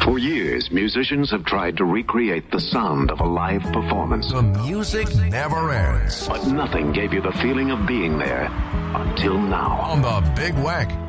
For years, musicians have tried to recreate the sound of a live performance. The music never ends. But nothing gave you the feeling of being there until now. On the Big Wack